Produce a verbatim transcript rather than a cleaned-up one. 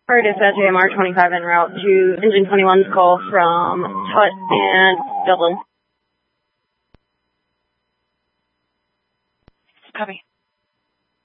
Alright, dispatch A M R twenty-five en route to engine twenty-one's call from Tut and Dublin. Copy.